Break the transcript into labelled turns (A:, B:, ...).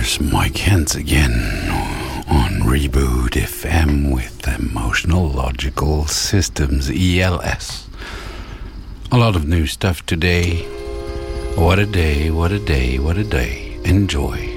A: listeners, Mike Hens again on Reboot FM with Emotional Logical Systems, ELS. A lot of new stuff today. What a day, what a day, what a day. Enjoy.